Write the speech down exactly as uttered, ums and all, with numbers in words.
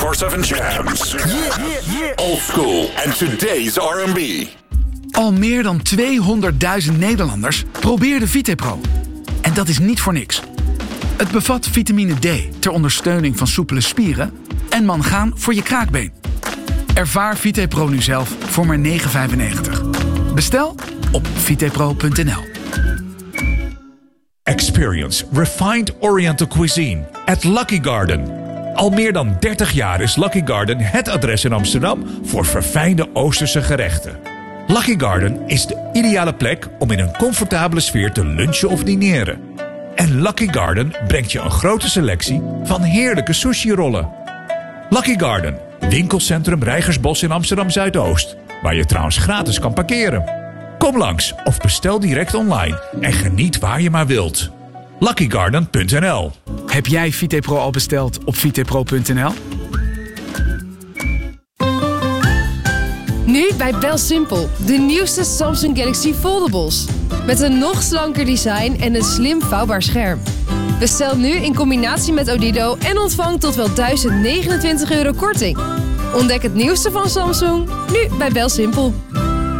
twenty-four seven jams. Yeah, yeah, yeah. Old school and today's R and B. Al meer dan tweehonderdduizend Nederlanders probeerden VitePro. En dat is niet voor niks. Het bevat vitamine D ter ondersteuning van soepele spieren en mangaan voor je kraakbeen. Ervaar VitePro nu zelf voor maar negen vijfennegentig. Bestel op vitepro punt n l. Experience refined Oriental cuisine at Lucky Garden. Al meer dan dertig jaar is Lucky Garden het adres in Amsterdam voor verfijnde Oosterse gerechten. Lucky Garden is de ideale plek om in een comfortabele sfeer te lunchen of dineren. En Lucky Garden brengt je een grote selectie van heerlijke sushi-rollen. Lucky Garden, winkelcentrum Reigersbos in Amsterdam-Zuidoost, waar je trouwens gratis kan parkeren. Kom langs of bestel direct online en geniet waar je maar wilt. lucky garden punt n l. Heb jij VitePro al besteld op vitepro punt n l? Nu bij BelSimpel, de nieuwste Samsung Galaxy Foldables. Met een nog slanker design en een slim vouwbaar scherm. Bestel nu in combinatie met Odido en ontvang tot wel duizend negenentwintig euro korting. Ontdek het nieuwste van Samsung, nu bij BelSimpel.